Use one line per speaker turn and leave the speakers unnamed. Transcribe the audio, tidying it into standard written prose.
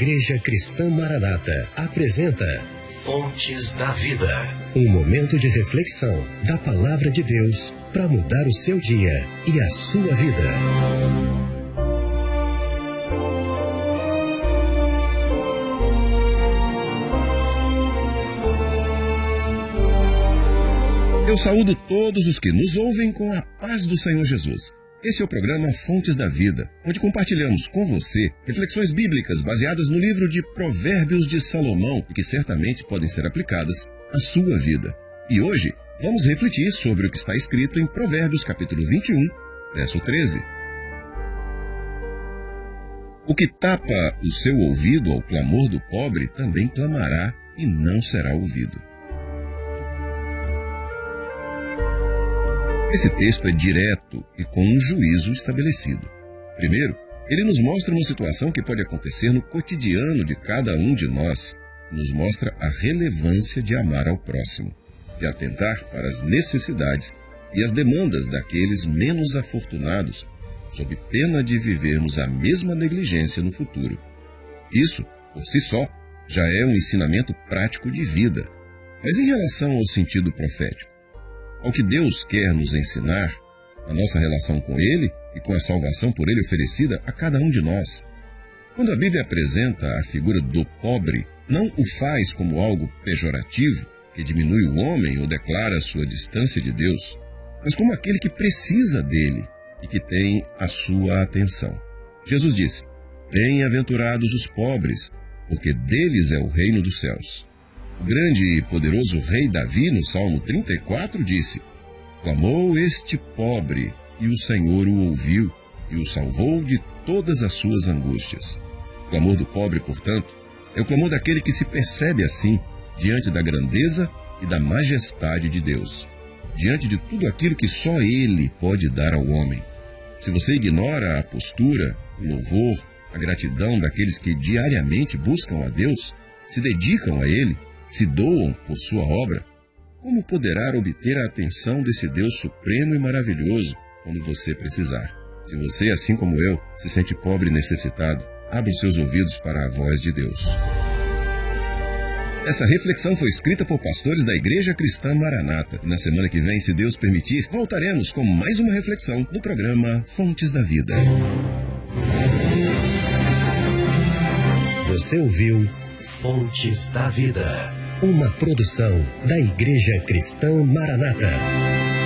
Igreja Cristã Maranata apresenta Fontes da Vida. Um momento de reflexão da Palavra de Deus para mudar o seu dia e a sua vida.
Eu saúdo todos os que nos ouvem com a paz do Senhor Jesus. Esse é o programa Fontes da Vida, onde compartilhamos com você reflexões bíblicas baseadas no livro de Provérbios de Salomão e que certamente podem ser aplicadas à sua vida. E hoje vamos refletir sobre o que está escrito em Provérbios capítulo 21, verso 13. O que tapa o seu ouvido ao clamor do pobre também clamará e não será ouvido. Esse texto é direto e com um juízo estabelecido. Primeiro, ele nos mostra uma situação que pode acontecer no cotidiano de cada um de nós. Nos mostra a relevância de amar ao próximo, de atentar para as necessidades e as demandas daqueles menos afortunados, sob pena de vivermos a mesma negligência no futuro. Isso, por si só, já é um ensinamento prático de vida. Mas em relação ao sentido profético, ao que Deus quer nos ensinar, a nossa relação com Ele e com a salvação por Ele oferecida a cada um de nós. Quando a Bíblia apresenta a figura do pobre, não o faz como algo pejorativo, que diminui o homem ou declara sua distância de Deus, mas como aquele que precisa dele e que tem a sua atenção. Jesus disse: "Bem-aventurados os pobres, porque deles é o reino dos céus." O grande e poderoso rei Davi, no Salmo 34, disse: "Clamou este pobre, e o Senhor o ouviu, e o salvou de todas as suas angústias." O clamor do pobre, portanto, é o clamor daquele que se percebe assim, diante da grandeza e da majestade de Deus, diante de tudo aquilo que só Ele pode dar ao homem. Se você ignora a postura, o louvor, a gratidão daqueles que diariamente buscam a Deus, se dedicam a Ele, se doam por sua obra, como poderá obter a atenção desse Deus supremo e maravilhoso quando você precisar? Se você, assim como eu, se sente pobre e necessitado, abra os seus ouvidos para a voz de Deus. Essa reflexão foi escrita por pastores da Igreja Cristã Maranata. Na semana que vem, se Deus permitir, voltaremos com mais uma reflexão no programa Fontes da Vida.
Você ouviu Fontes da Vida, uma produção da Igreja Cristã Maranata.